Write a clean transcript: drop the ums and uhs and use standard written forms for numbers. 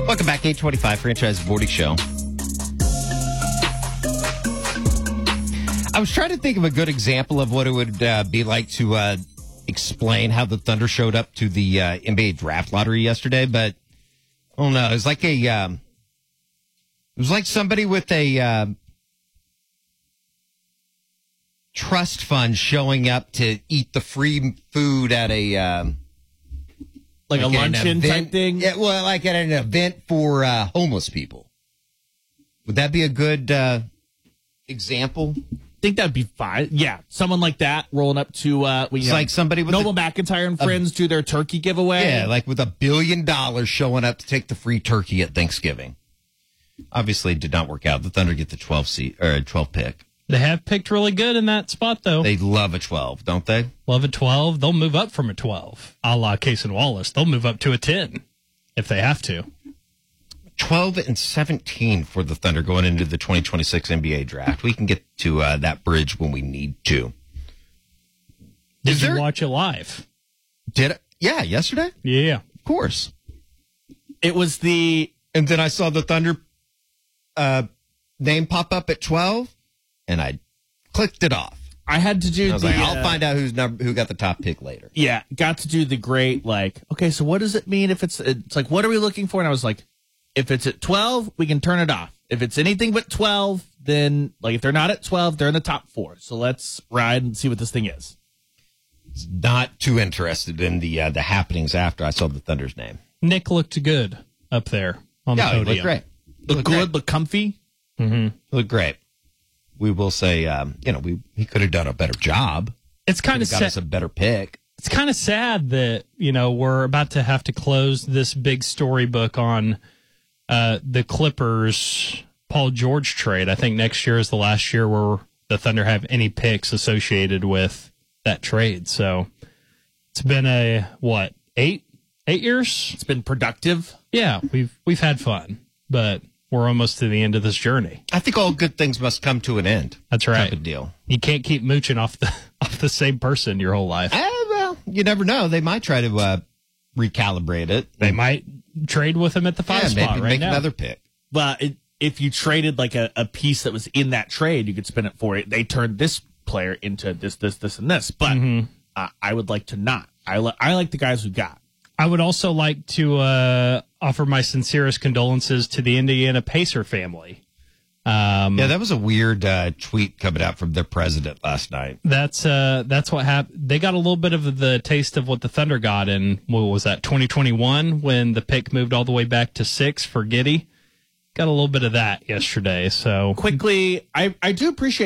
Welcome back, 825 Franchise Morning Show. I was trying to think of a good example of what it would be like to explain how the Thunder showed up to the NBA draft lottery yesterday, but I don't know. It was like somebody with a trust fund showing up to eat the free food at a like a luncheon type thing? Yeah, well, like at an event for homeless people. Would that be a good example? I think that'd be fine. Yeah, someone like that rolling up to it's like somebody with Noble McIntyre and friends do their turkey giveaway. Yeah, like with $1 billion showing up to take the free turkey at Thanksgiving. Obviously, it did not work out. The Thunder get the 12 pick. They have picked really good in that spot, though. They love a 12, don't they? Love a 12. They'll move up from a 12, a la Case and Wallace. They'll move up to a 10 if they have to. 12 and 17 for the Thunder going into the 2026 NBA draft. We can get to that bridge when we need to. Did you watch it live? Did it? Yeah, yesterday? Yeah. Of course. It was and then I saw the Thunder name pop up at 12, and I clicked it off. I had to do I was like, I'll find out who got the top pick later. Yeah, got to do the great, okay, so what does it mean if it's like, what are we looking for? And I was like, if it's at 12, we can turn it off. If it's anything but 12, then, if they're not at 12, they're in the top 4. So let's ride and see what this thing is. Not too interested in the happenings after I saw the Thunder's name. Nick looked good up there on the podium. He looked great. Looked good, looked comfy. Mm-hmm. Looked great. We will say, he could have done a better job. It's kind of got us a better pick. It's kind of sad that, we're about to have to close this big storybook on the Clippers Paul George trade. I think next year is the last year where the Thunder have any picks associated with that trade. So it's been 8 years? It's been productive. Yeah, we've had fun, but we're almost to the end of this journey. I think all good things must come to an end. That's right. Type of deal. You can't keep mooching off the same person your whole life. Well, you never know. They might try to recalibrate it. They might trade with him at the 5 spot maybe right make now. Another pick. Well, if you traded a piece that was in that trade, you could spin it for it. They turned this player into this, and this. But I would like to not. I like the guys we got. I would also like to offer my sincerest condolences to the Indiana Pacer family. That was a weird tweet coming out from their president last night. That's what happened. They got a little bit of the taste of what the Thunder got in, what was that, 2021, when the pick moved all the way back to 6 for Giddey. Got a little bit of that yesterday. So quickly, I do appreciate